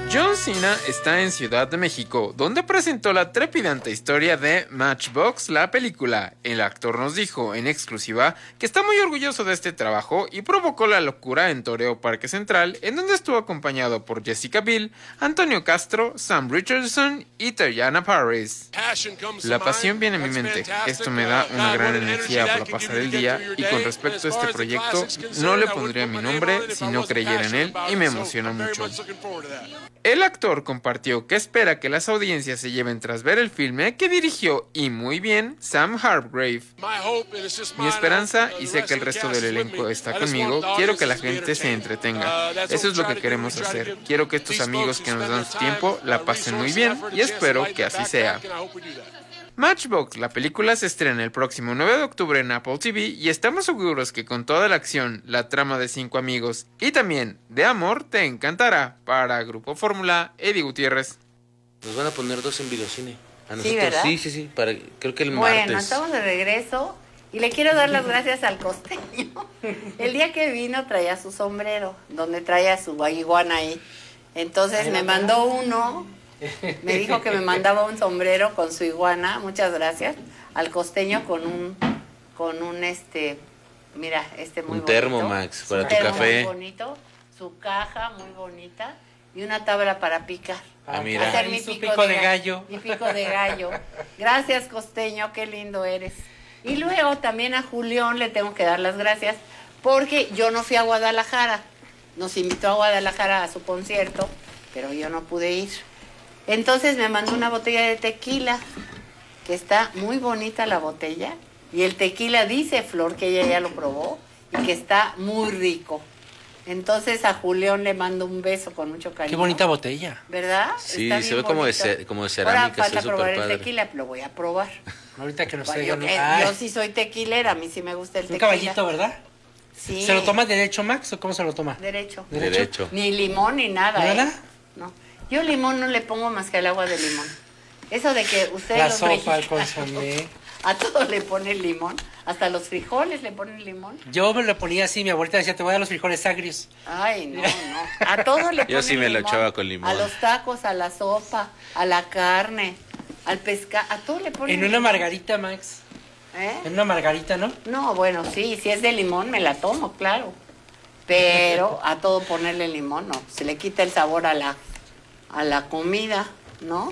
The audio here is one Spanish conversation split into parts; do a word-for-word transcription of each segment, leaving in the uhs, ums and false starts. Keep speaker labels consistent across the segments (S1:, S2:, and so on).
S1: John Cena está en Ciudad de México, donde presentó la trepidante historia de Matchbox, la película. El actor nos dijo en exclusiva que está muy orgulloso de este trabajo y provocó la locura en Toreo Parque Central, en donde estuvo acompañado por Jessica Biel, Antonio Castro, Sam Richardson y Teyana Parris. La pasión viene a mi mente. Esto me da una gran energía para pasar el día, y con respecto a este proyecto, no le pondría mi nombre si no creyera en él, y me emociona mucho. El actor compartió que espera que las audiencias se lleven tras ver el filme que dirigió, y muy bien, Sam Hargrave. Mi esperanza, y sé que el resto del elenco está conmigo, quiero que la gente se entretenga. Eso es lo que queremos hacer. Quiero que estos amigos que nos dan su tiempo la pasen muy bien, y espero que así sea. Matchbox, la película, se estrena el próximo nueve de octubre en Apple T V, y estamos seguros que con toda la acción, la trama de cinco amigos y también de amor te encantará. Para Grupo Fórmula, Eddie Gutiérrez.
S2: Nos van a poner dos en videocine. A
S3: Sí, ¿verdad?
S2: sí, sí, sí, para, creo que el
S3: Bueno,
S2: martes.
S3: estamos de regreso y le quiero dar las gracias al costeño. El día que vino traía su sombrero, donde traía su iguana ahí. Entonces me mandó uno, me dijo que me mandaba un sombrero con su iguana, muchas gracias, al costeño con un, con un este, mira, este muy
S2: Un
S3: bonito.
S2: termo, Max, para
S3: Un
S2: tu
S3: termo
S2: café.
S3: muy bonito, su caja muy bonita y una tabla para picar.
S2: Ah, mira.
S3: Hacer mi
S4: Y su
S3: pico,
S4: pico
S3: de,
S4: de
S3: ga-
S4: gallo.
S3: Mi pico de gallo. Gracias, costeño, qué lindo eres. Y luego también a Julián le tengo que dar las gracias porque yo no fui a Guadalajara. Nos invitó a Guadalajara a su concierto, pero yo no pude ir. Entonces me mandó una botella de tequila, que está muy bonita la botella. Y el tequila dice Flor que ella ya lo probó y que está muy rico. Entonces a Julián le mando un beso con mucho cariño.
S4: Qué bonita botella.
S3: ¿Verdad?
S2: Sí,
S3: Está
S2: se
S3: bien
S2: ve como de,
S3: bonito.
S2: ce- como de
S3: Ahora
S2: cerámica,
S3: falta
S2: está
S3: probar
S2: súper
S3: el
S2: padre.
S3: tequila, lo voy a probar.
S4: Ahorita que nos
S3: Bueno,
S4: traigan
S3: yo,
S4: un-
S3: que-
S4: Ay,
S3: yo sí soy tequilera, a mí sí me gusta el
S4: un
S3: tequila.
S4: caballito, ¿verdad?
S3: Sí.
S4: ¿Se lo toma derecho, Max, o cómo se lo toma?
S3: Derecho.
S2: Derecho.
S3: Ni limón ni nada,
S4: ¿Nada?
S3: ¿eh? No. Yo limón no le pongo más que el agua de limón. Eso de que ustedes
S4: La
S3: los
S4: sopa, el
S3: mexicanos,
S4: consomé.
S3: a todo le ponen limón, hasta los frijoles le ponen limón.
S4: Yo me lo ponía así, mi abuelita decía, te voy a dar los frijoles agrios.
S3: Ay, no, no. A todo le ponen
S2: Yo sí me lo
S3: limón.
S2: echaba con limón.
S3: A los tacos, a la sopa, a la carne, al pescado, a todo le ponen
S4: En una
S3: limón.
S4: margarita, Max.
S3: ¿Eh?
S4: En una margarita, ¿no?
S3: No, bueno, sí, si es de limón me la tomo, claro. Pero a todo ponerle limón, no. Se le quita el sabor a la, a la comida, ¿no?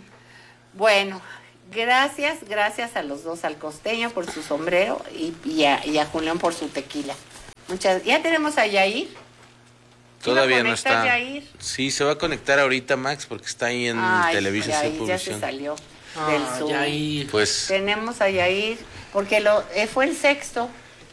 S3: Bueno, gracias, gracias a los dos, al costeño por su sombrero y, y, a, y a Julián por su tequila. Muchas, ya tenemos a Yair.
S2: Todavía
S3: ¿Sí lo
S2: no
S3: conectas,
S2: está.
S3: Yair?
S2: Sí, se va a conectar ahorita, Max, porque está ahí en
S3: Ay,
S2: Televisa
S3: Yair
S2: Sin
S3: ya se
S2: Publicación.
S3: salió del
S4: Ah,
S3: Zoom.
S4: ya ahí.
S2: Pues
S3: Tenemos a Yair, porque lo, eh, fue el sexto,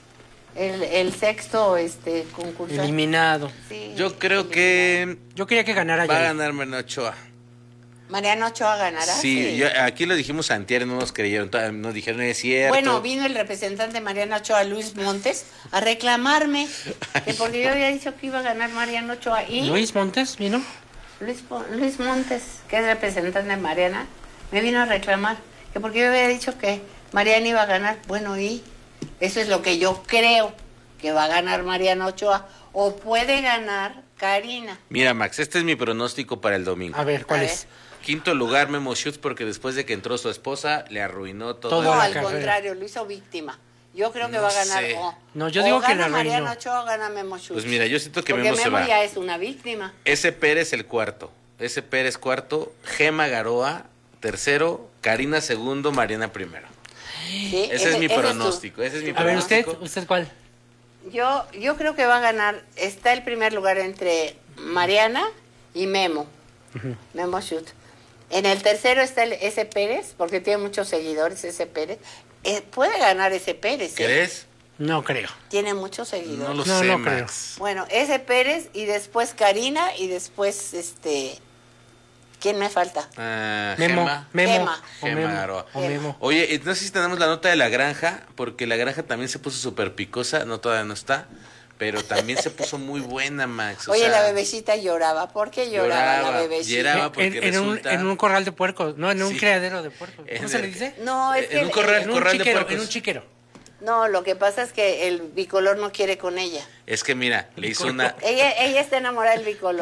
S3: el, el sexto este concursante.
S4: Eliminado.
S3: Sí,
S2: yo creo
S3: eliminado.
S2: que
S4: Yo quería que ganara
S2: va a
S4: ya.
S2: ganar Mariana Ochoa.
S3: Mariano Ochoa ganará.
S2: Sí, yo- aquí lo dijimos antier, no nos creyeron, todavía nos dijeron, es cierto.
S3: Bueno, vino el representante Mariano Ochoa, Luis Montes, a reclamarme, que porque yo había dicho que iba a ganar Mariano Ochoa. Y
S4: Luis Montes vino.
S3: Luis, Po- Luis Montes, que es representante de Mariana, me vino a reclamar, que porque yo había dicho que Mariana iba a ganar. Bueno, y eso es lo que yo creo, que va a ganar Mariano Ochoa, o puede ganar Karina.
S2: Mira, Max, este es mi pronóstico para el domingo.
S4: A ver, ¿cuál
S3: A
S4: es?
S2: Quinto lugar, Memo Schutz, porque después de que entró su esposa, le arruinó todo.
S4: Todo.
S3: No,
S4: la
S3: al
S4: carrera.
S3: contrario, lo hizo víctima. Yo creo que
S2: No
S3: va a ganar.
S2: sé.
S3: O,
S4: No, yo
S3: o
S4: digo que
S3: gana
S4: la arruinó.
S3: Mariano Ochoa o gana Memo Schutz.
S2: Pues mira, yo siento que
S3: Porque
S2: Memo,
S3: Memo
S2: se va.
S3: ya es una víctima.
S2: Ese Pérez el cuarto. Ese Pérez cuarto. Gema Garoa tercero. Karina segundo. Mariana primero.
S3: ¿Sí?
S2: Ese es mi
S3: tu-
S2: pronóstico. Ese es mi
S4: A ver, ¿usted?
S2: pronóstico.
S4: ¿Usted cuál?
S3: Yo, yo creo que va a ganar. Está el primer lugar entre Mariana y Memo. Memo Schutz. En el tercero está el ese Pérez, porque tiene muchos seguidores ese Pérez. Eh, puede ganar ese Pérez. ¿eh?
S2: ¿Crees?
S4: No creo.
S3: Tiene muchos seguidores.
S2: No lo
S4: No,
S2: sé,
S4: no
S2: Max.
S3: Bueno, ese Pérez y después Karina y después este. ¿Quién me falta?
S2: Ah,
S4: Memo.
S2: Gema.
S4: Memo.
S3: Gema.
S4: O
S2: Gema
S4: Memo.
S2: Garoa.
S4: O Memo.
S2: Oye, eh, no sé si tenemos la nota de la granja, porque la granja también se puso súper picosa, no todavía no está, pero también se puso muy buena, Max. o
S3: Oye,
S2: sea,
S3: la bebecita lloraba. ¿Por qué lloraba,
S2: Lloraba,
S3: la bebecita?
S2: lloraba. porque
S4: en, en un,
S2: resulta-
S4: en un corral de puercos, no, en un
S2: Sí.
S4: criadero de puercos. ¿Cómo
S2: En
S4: se
S2: el-
S4: le dice?
S3: No, es
S2: En
S3: que
S2: un corral-
S4: En un
S2: corral de
S4: chiquero,
S2: puercos.
S4: en un chiquero.
S3: no, lo que pasa es que el bicolor no quiere con ella.
S2: Es que mira, le hizo una,
S3: Ella, ella está enamorada del bicolor.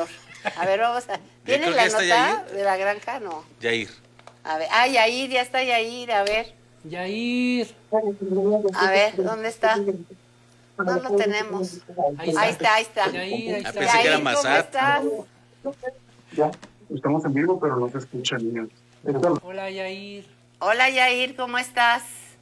S3: A ver, vamos a... ¿Tienes
S2: creo
S3: la
S2: que ya está
S3: nota
S2: Yair.
S3: de la granja? No.
S2: Yair.
S3: A ver, ah, Yair, ya está Yair, a ver.
S4: Yair.
S3: A ver, ¿dónde está? No lo tenemos.
S4: Ahí
S3: Ahí está, ahí está.
S4: Yair, ahí
S2: Ah,
S4: está.
S2: pensé que era
S3: Yair, ¿cómo
S2: Massad.
S3: estás?
S5: Ya, estamos en vivo, pero no se escucha, niños.
S4: Hola, Yair.
S3: Hola Yair, ¿cómo estás?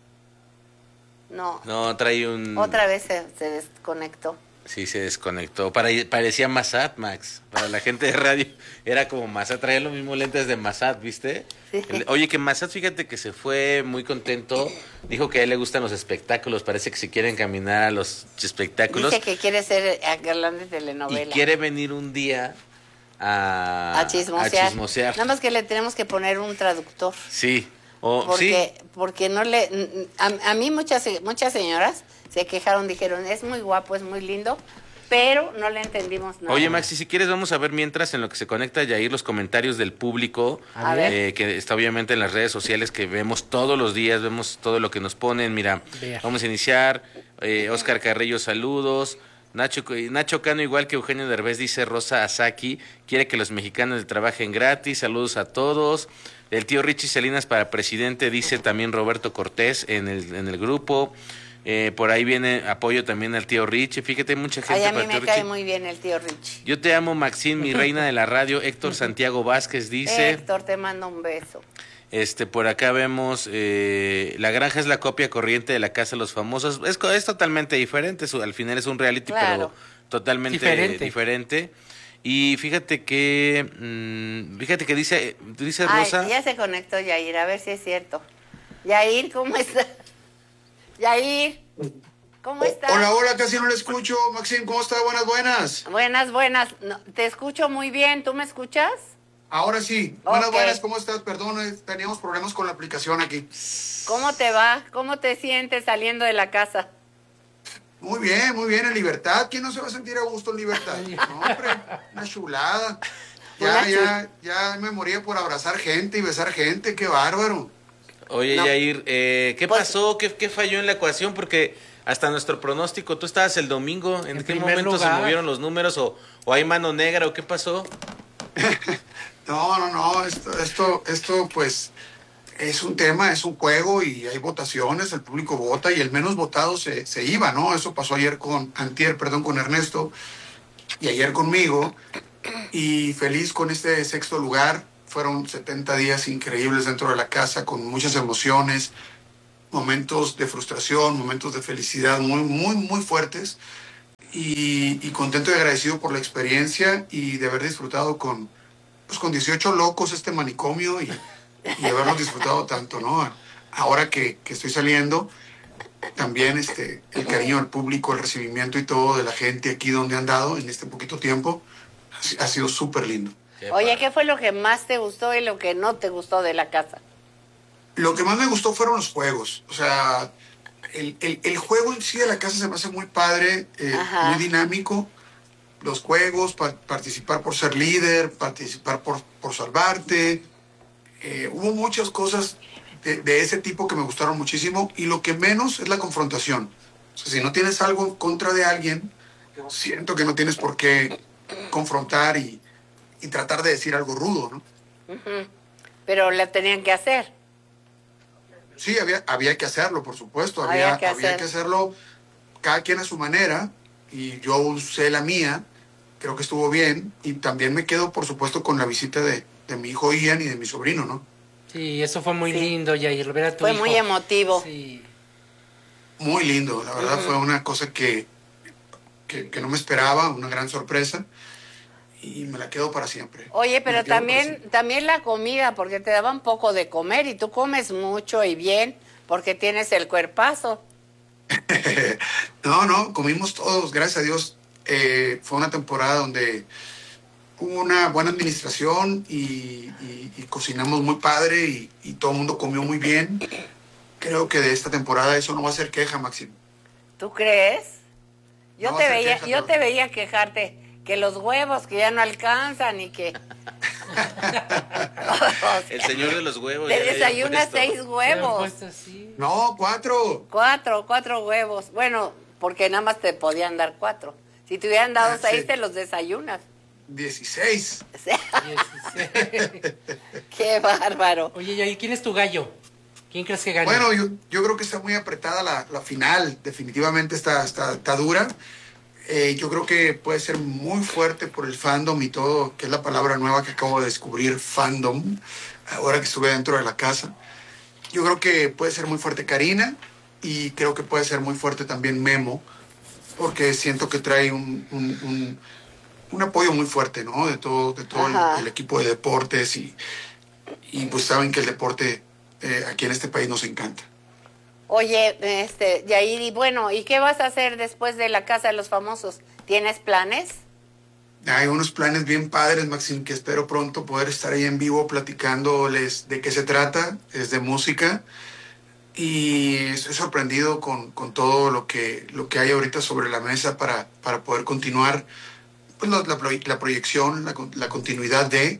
S3: No,
S2: No, trae un...
S3: otra vez se, se desconectó.
S2: Sí, se desconectó. Para, parecía Massad, Max. Para la gente de radio era como Massad. Traía los mismos lentes de Massad, ¿viste?
S3: Sí.
S2: El- oye, que Massad, fíjate que se fue muy contento. Dijo que a él le gustan los espectáculos. Parece que se quiere encaminar a los espectáculos.
S3: Dice que quiere ser galán de
S2: Y
S3: telenovela.
S2: quiere venir un día a,
S3: a chismosear.
S2: a chismosear.
S3: Nada más que le tenemos que poner un traductor.
S2: Sí. O,
S3: Porque,
S2: sí.
S3: porque no le... A, a mí muchas, muchas señoras se quejaron, dijeron, es muy guapo, es muy lindo, pero no le entendimos nada.
S2: Oye, Maxi, si quieres vamos a ver mientras en lo que se conecta Yair los comentarios del público,
S3: A ver.
S2: eh, que está obviamente en las redes sociales que vemos todos los días, vemos todo lo que nos ponen. Mira,
S4: Vea.
S2: vamos a iniciar. Eh, Oscar Carrillo, saludos. Nacho, Nacho Cano, igual que Eugenio Derbez, dice Rosa Asaki, quiere que los mexicanos trabajen gratis. Saludos a todos. El tío Richie Salinas para presidente, dice también Roberto Cortés en el, en el grupo. Eh, por ahí viene apoyo también al tío Richie. Fíjate, hay mucha gente
S3: Ay, a
S2: para
S3: mí
S2: el tío
S3: me cae
S2: Richie.
S3: muy bien el tío Richie.
S2: Yo te amo, Maxine, mi reina de la radio. Héctor Santiago Vázquez dice,
S3: Héctor, te mando un beso.
S2: este, por acá vemos, eh, La Granja es la copia corriente de La Casa de los Famosos. Es, co- es totalmente diferente, su- al final es un reality,
S3: Claro.
S2: pero totalmente
S4: Diferente.
S2: diferente. Y fíjate que, mm, fíjate que dice, dice
S3: Ay,
S2: Rosa,
S3: ya se conectó Yair, a ver si es cierto. Yair, ¿cómo estás? Yair, ¿cómo estás?
S5: Hola, hola, casi no le escucho. Maxim, ¿cómo está? Buenas, buenas.
S3: Buenas, buenas. No, te escucho muy bien. ¿Tú me escuchas?
S5: Ahora sí. Buenas,
S3: Ok.
S5: buenas, ¿cómo estás? Perdón, eh, teníamos problemas con la aplicación aquí.
S3: ¿Cómo te va? ¿Cómo te sientes saliendo de la casa?
S5: Muy bien, muy bien, en libertad. ¿Quién no se va a sentir a gusto en libertad? No, hombre, una chulada. Ya,
S3: Una
S5: ya, ya me moría por abrazar gente y besar gente. Qué bárbaro.
S2: oye
S3: No.
S2: Yair, eh, ¿qué
S3: Pues-
S2: pasó? ¿Qué, ¿Qué falló en la ecuación? Porque hasta nuestro pronóstico, tú estabas el domingo, ¿en,
S4: En
S2: qué
S4: primer
S2: momento se
S4: lugar.
S2: movieron los números? ¿O, o hay mano negra o qué pasó?
S5: No, no, no, esto, esto, esto, pues, es un tema, es un juego y hay votaciones, el público vota y el menos votado se, se iba, ¿no? Eso pasó ayer con, antier, perdón, con Ernesto y ayer conmigo y feliz con este sexto lugar. Fueron setenta días increíbles dentro de la casa con muchas emociones, momentos de frustración, momentos de felicidad muy, muy, muy fuertes y, y contento y agradecido por la experiencia y de haber disfrutado con, pues con dieciocho locos este manicomio y, y haberlo disfrutado tanto, ¿no? Ahora que, que estoy saliendo, también este, el cariño del público, el recibimiento y todo de la gente aquí donde han dado en este poquito tiempo, ha, si- ha sido súper lindo.
S2: Qué
S3: Oye,
S2: padre.
S3: ¿qué fue lo que más te gustó y lo que no te gustó de la casa?
S5: Lo que más me gustó fueron los juegos, o sea, el, el, el juego en sí de la casa se me hace muy padre, eh,
S3: Ajá.
S5: muy dinámico. Los juegos, pa- participar por ser líder, participar por, por salvarte. Eh, hubo muchas cosas de, de ese tipo que me gustaron muchísimo y lo que menos es la confrontación. O sea, si no tienes algo en contra de alguien, siento que no tienes por qué confrontar y, y tratar de decir algo rudo, ¿no?
S3: Ujú. Pero la tenían que hacer.
S5: Sí, había, había que hacerlo, por supuesto.
S3: Había
S5: Había,
S3: que
S5: había
S3: hacer.
S5: que hacerlo cada quien a su manera y yo usé la mía. Creo que estuvo bien y también me quedo, por supuesto, con la visita de, de mi hijo Ian y de mi sobrino, ¿no?
S4: Sí, eso fue muy
S3: Sí.
S4: lindo, Yair, ver a tu
S3: Fue
S4: hijo.
S3: muy emotivo.
S4: Sí.
S5: Muy lindo, la verdad
S3: Ujú.
S5: fue una cosa que, que, que no me esperaba, una gran sorpresa y me la quedo para siempre.
S3: Oye,
S5: Me
S3: pero
S5: la quedo para
S3: también,
S5: siempre.
S3: también la comida, porque te daban poco de comer y tú comes mucho y bien, porque tienes el cuerpazo.
S5: No, no, comimos todos, gracias a Dios. Eh, fue una temporada donde hubo una buena administración y, y- y cocinamos muy padre y, y todo el mundo comió muy bien. Creo que de esta temporada eso no va a ser queja, Máximo.
S3: ¿Tú crees? Yo
S5: No,
S3: te
S5: se
S3: veía,
S5: queja,
S3: yo
S5: no.
S3: te veía quejarte que los huevos que ya no alcanzan y que
S2: El señor de los huevos.
S3: te
S2: ya le habían
S3: desayunas
S2: puesto.
S3: seis
S4: Me han
S3: huevos,
S4: puesto así.
S5: No, cuatro.
S3: cuatro, cuatro huevos. Bueno, porque nada más te podían dar cuatro. Si te hubieran dado
S5: Ah,
S3: seis,
S5: sí.
S3: te los desayunas.
S5: dieciséis.
S4: dieciséis.
S3: Qué bárbaro.
S4: Oye, Yair, ¿quién es tu gallo? ¿Quién crees que gane?
S5: Bueno, yo, yo creo que está muy apretada la, la final. Definitivamente está, está, está dura. Eh, yo creo que puede ser muy fuerte por el fandom y todo, que es la palabra nueva que acabo de descubrir, fandom, ahora que estuve dentro de la casa. Yo creo que puede ser muy fuerte Karina y creo que puede ser muy fuerte también Memo, porque siento que trae un, un, un, un apoyo muy fuerte, ¿no? De todo, de todo el, el equipo de deportes y, y pues saben que el deporte eh, aquí en este país nos encanta.
S3: Oye, este, Yair, y bueno, ¿y qué vas a hacer después de la Casa de los Famosos? ¿Tienes planes?
S5: Hay unos planes bien padres, Maxim, que espero pronto poder estar ahí en vivo platicándoles de qué se trata, es de música. Y estoy sorprendido con, con todo lo que, lo que hay ahorita sobre la mesa para, para poder continuar pues, la, la, la proyección, la, la continuidad de...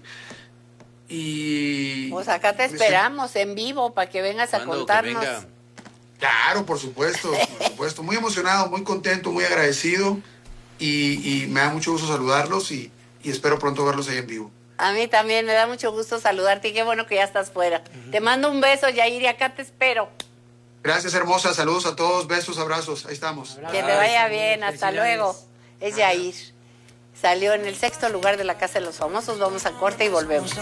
S5: Y...
S3: Pues acá te esperamos en vivo para que vengas a
S2: ¿Cuándo? Que
S3: contarnos.
S2: venga.
S5: Claro, por supuesto, por supuesto. Muy emocionado, muy contento, muy agradecido. Y, y me da mucho gusto saludarlos y, y espero pronto verlos ahí en vivo.
S3: A mí también me da mucho gusto saludarte y qué bueno que ya estás fuera. Uh-huh. Te mando un beso, Yair, y acá te espero.
S5: Gracias, hermosa. Saludos a todos, besos, abrazos. Ahí estamos.
S3: Que te vaya bien, hasta luego. Es Yair. Salió en el sexto lugar de la Casa de los Famosos. Vamos a corte y volvemos.